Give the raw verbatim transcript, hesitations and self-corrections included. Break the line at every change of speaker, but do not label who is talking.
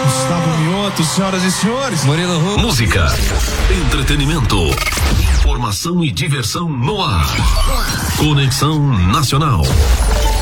Gustavo Mioto, senhoras e senhores.
Murilo Ru.
Música, entretenimento, informação e diversão no ar. Conexão Nacional.